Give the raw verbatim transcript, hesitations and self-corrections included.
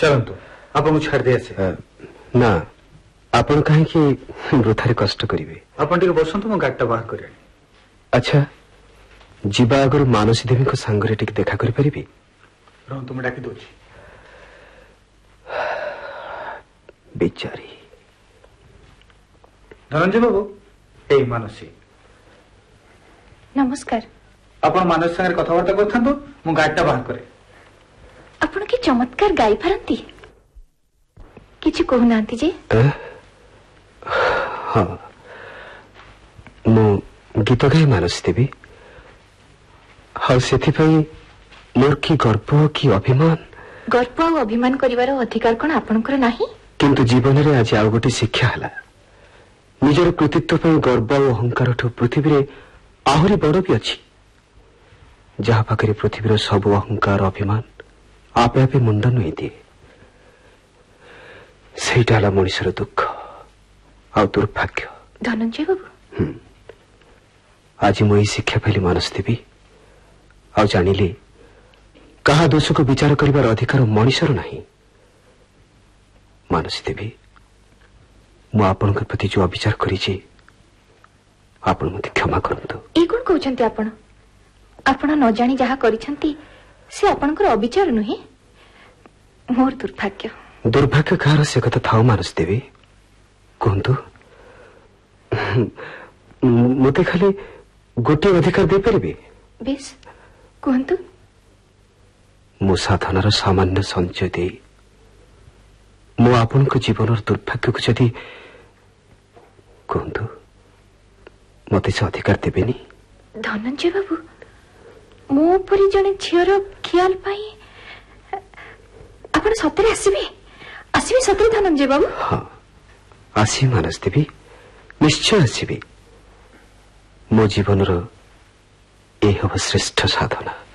चलतु आपन छाड़ दे आसे ना आपन कहीं कि वृथारे कष्ट करिवे आपन टिके बसंतु मो गाडटा बाहर करिया अच्छा जीवा अगर मानसी देवी को सांगरे टिके देखा करि परिबी रहन तुम डाकी दोची बेचारी धनंजय बाबू ए मानसी नमस्कार आपण मानस संगे कथावार्ता करथांतो मु गाडटा बाहर करे आपण की चमत्कार गाई फरंती किछि कहू नांती जे हां मु गीत गाई मानस देवी हाउ सेथि पई मोर की गर्व की अभिमान गर्व और अभिमान करिवार अधिकार कोन आपनकर नाही किंतु जीवन रे आज आ गोटे शिक्षा हला निजर कृतित्व पई गर्व और अहंकार ठो पृथ्वी रे आहुरी बड़ भी अच्छी जहा पाखे पृथ्वीर सब अहंकार अभिमान आपे आपे मुंड नुई दिए सेटा हला मनुष्यर दुख आ दुर्भाग्य धनंजय बाबू आज मु शिक्षा पाइली मानस देवी आ जानिली कहा दोष को विचार करिवार अधिकार मनुष्यर नहीं मानस देवी मु आपन प्रति जो अविचार करी आपण मते क्षमा करंतु ए कोन कहउछंती आपण आपण न जानी जहा करिसंती से आपनकर अविचार नहे मोर दुर्भाग्य दुर्भाग्य कार से कथा थाउ मानस देवी कहंतु मते खाली गोटे अधिकार दे परिबे बेस कहंतु मो साधनार सामान्य संचय दे मो आपन को जीवन दुर्भाग्य को जदि कहंतु मते से अधिकार देबेनी धनंजय बाबू मो परी जने झियर ख्याल पाई आपण सतरे आसीबे आसीबे सतरे धनंजय बाबू हां आसी मानस देवी निश्चय आसीबे मो जीवन रो ए हव श्रेष्ठ साधना